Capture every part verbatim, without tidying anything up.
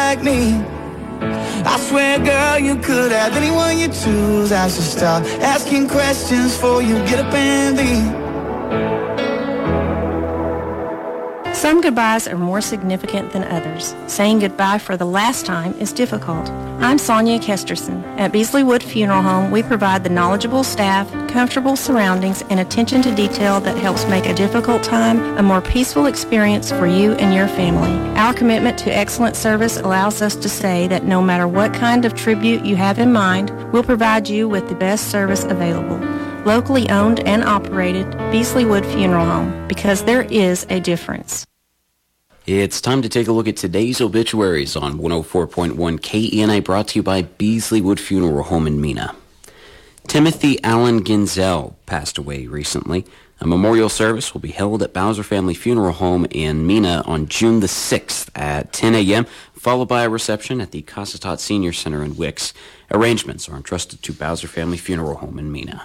like me. I swear, girl, you could have anyone you choose. I should stop asking questions before you get up and leave. Some goodbyes are more significant than others. Saying goodbye for the last time is difficult. I'm Sonia Kesterson. At Beasley Wood Funeral Home, we provide the knowledgeable staff, comfortable surroundings, and attention to detail that helps make a difficult time a more peaceful experience for you and your family. Our commitment to excellent service allows us to say that no matter what kind of tribute you have in mind, we'll provide you with the best service available. Locally owned and operated, Beasley Wood Funeral Home, because there is a difference. It's time to take a look at today's obituaries on one oh four point one K E N A, brought to you by Beasley Wood Funeral Home in Mena. Timothy Allen Ginzel passed away recently. A memorial service will be held at Bowser Family Funeral Home in Mena on June the sixth at ten a.m., followed by a reception at the Cossatot Senior Center in Wicks. Arrangements are entrusted to Bowser Family Funeral Home in Mena.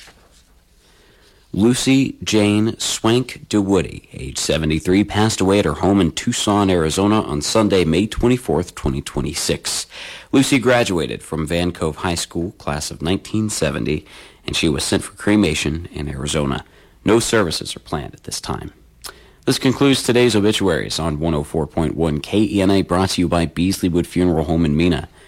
Lucy Jane Swank DeWoody, age seventy-three, passed away at her home in Tucson, Arizona on Sunday, May twenty-fourth, twenty twenty-six. Lucy graduated from Van Cove High School, class of nineteen seventy, and she was sent for cremation in Arizona. No services are planned at this time. This concludes today's obituaries on one oh four point one K E N A, brought to you by Beasley Wood Funeral Home in Mena.